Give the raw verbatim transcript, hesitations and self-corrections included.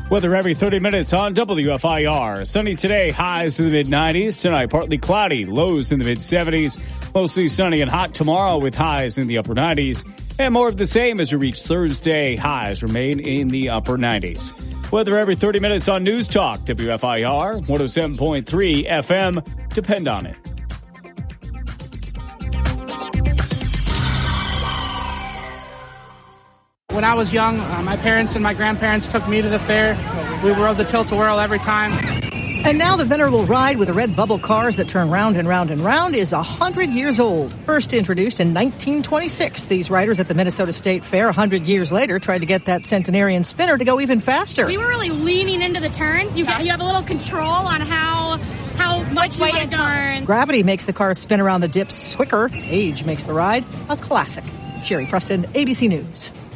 Weather every thirty minutes on W F I R. Sunny today, highs in the mid nineties. Tonight, partly cloudy, lows in the mid seventies. Mostly sunny and hot tomorrow with highs in the upper nineties. And more of the same as we reach Thursday. Highs remain in the upper nineties. Weather every thirty minutes on News Talk, W F I R, one oh seven point three F M. Depend on it. When I was young, uh, my parents and my grandparents took me to the fair. We rode the tilt-a-whirl every time. And now the venerable ride with the red bubble cars that turn round and round and round is one hundred years old. First introduced in nineteen twenty-six, these riders at the Minnesota State Fair one hundred years later tried to get that centenarian spinner to go even faster. We were really leaning into the turns. You, you have a little control on how how much way to turn. Gravity makes the cars spin around the dips quicker. Age makes the ride a classic. Sherry Preston, A B C News.